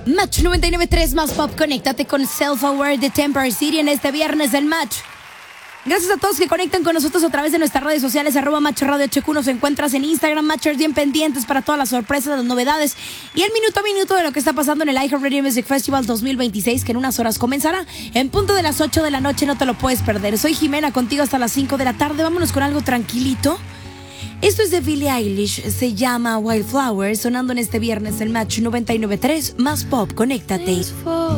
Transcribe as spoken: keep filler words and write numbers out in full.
Match noventa y nueve punto tres más pop. Conéctate con Self Aware de Temper City en este viernes del Match. Gracias a todos que conectan con nosotros a través de nuestras redes sociales, arroba Match Radio H Q. Nos encuentras en Instagram, Matchers, bien pendientes para todas las sorpresas, las novedades y el minuto a minuto de lo que está pasando en el iHeartRadio Music Festival dos mil veintiséis, que en unas horas comenzará en punto de las ocho de la noche. No te lo puedes perder. Soy Jimena, contigo hasta las cinco de la tarde. Vámonos con algo tranquilito. Esto es de Billie Eilish, se llama Wildflower, sonando en este viernes el Match noventa y nueve punto tres más pop. Conéctate.